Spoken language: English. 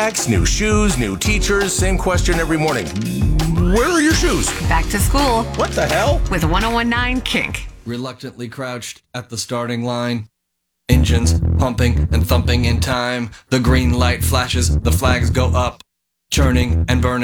New shoes, new teachers, same question every morning. Where are your shoes? Back to school What the hell? with 1019 Kink. Reluctantly crouched at the starting line. Engines pumping and thumping in time. The green light flashes, the flags go up. Churning and burning.